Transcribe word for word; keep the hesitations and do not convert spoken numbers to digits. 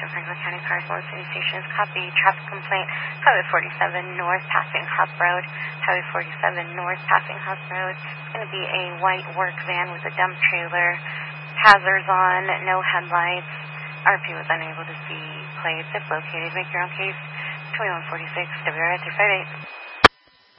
Attention Franklin County Fire Force City Stations. Copy. Traffic complaint. Highway forty-seven North passing Huff Road. Highway forty-seven North passing Huff Road. It's going to be a white work van with a dump trailer. Hazards on. No headlights. R P was unable to see plates. If located, make your own case. twenty-one forty-six W R three five eight.